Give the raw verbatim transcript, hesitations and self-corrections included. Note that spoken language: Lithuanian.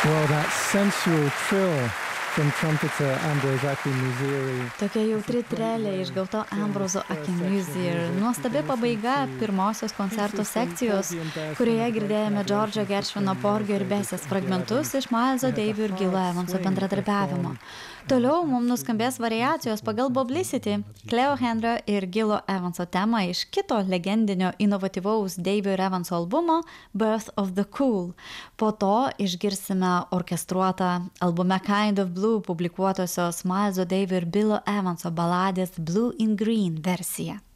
Well, that sensual trill from trumpeter Ambrose Akinmusire. Tokia jautri trelė išgauta Ambrozo Akinmusire. Nuostabi pabaiga pirmosios koncerto sekcijos, kurioje girdėjome Džordžo Gershvino Porgio ir Besės fragmentus iš Miles'o Davio ir Gilo Evanso bendradarbiavimo. Toliau mums nuskambės variacijos pagal Boblicity, Cleo Henry ir Gilo Evanso temą iš kito legendinio inovatyvaus Davio ir Evanso albumo Birth of the Cool. Po to išgirsime orkestruotą albume Kind of Blue publikuotosios Miles'o Davio ir Bilo Evanso baladės Blue in Green versiją.